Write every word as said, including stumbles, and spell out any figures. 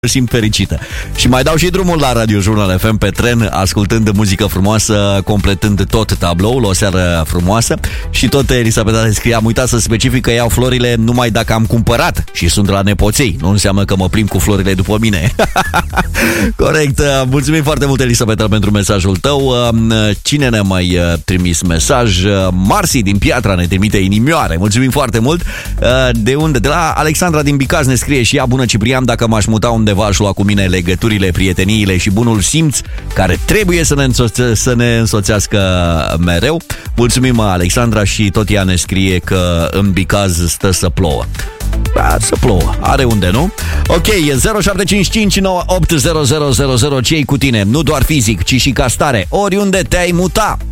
simt fericită. Și mai dau și drumul la Radio Journal F M pe tren, ascultând muzică frumoasă, completând tot tabloul, o seară frumoasă. Și tot Elisabeta scrie: am uitat să specific că iau florile numai dacă am cumpărat și sunt la nepoței. Nu înseamnă că mă plimb cu florile după mine. Corect. Mulțumim foarte mult, Elisabeta, pentru mesajul tău. Cine ne-a mai trimis mesaj? Marsi din Piatra ne trimite inimioare. Mulțumim foarte mult. De unde? De la Alexandra din Bicaz ne scrie și ea: bună, Ciprian, dacă m-aș muta undeva, aș lua cu mine legăturile, prieteniile și bunul simț care trebuie să ne, însoțe- să ne însoțească mereu. Mulțumim, Alexandra, și tot ea ne scrie că în Bicaz stă să plouă. Da, să plouă. Are unde, nu? Ok, zero șapte cinci cinci nouă opt zero zero zero zero. Ce-i cu tine? Nu doar fizic, ci și ca stare. Oriunde te-ai muta.